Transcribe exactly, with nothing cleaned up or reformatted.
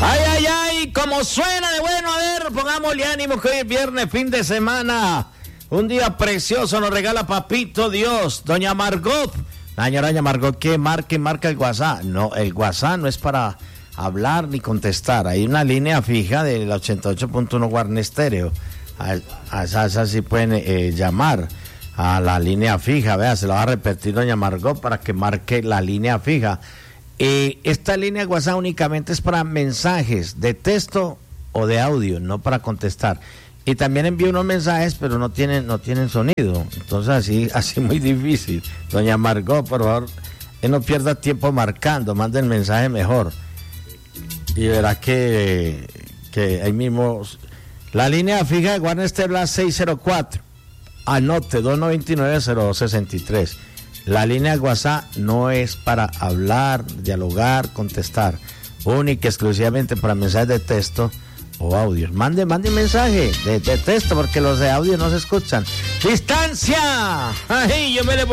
Ay, ay, ay, como suena de bueno. A ver, pongámosle ánimo que hoy es viernes, fin de semana. Un día precioso nos regala Papito Dios. Doña Margot. Doña Doña Margot, ¿qué marca? Marca el WhatsApp. No, el WhatsApp no es para hablar ni contestar. Hay una línea fija del ochenta y ocho punto uno Guarne Stereo. A, a esa sí pueden eh, llamar a la línea fija. Vea, se lo va a repetir doña Margot para que marque la línea fija. Eh, esta línea WhatsApp únicamente es para mensajes de texto o de audio, no para contestar. Y también envío unos mensajes, pero no tienen, no tienen sonido. Entonces así, así muy difícil. Doña Margot, por favor, que no pierda tiempo marcando, mande el mensaje mejor. Y verá que, que ahí mismo. La línea fija de Guarne Stereo es seis cero cuatro. Anote, dos nueve nueve, cero dos seis tres. La línea de WhatsApp no es para hablar, dialogar, contestar. Única y exclusivamente para mensajes de texto o audio. Mande, mande un mensaje de, de texto porque los de audio no se escuchan. ¡Distancia! ¡Ay, yo me le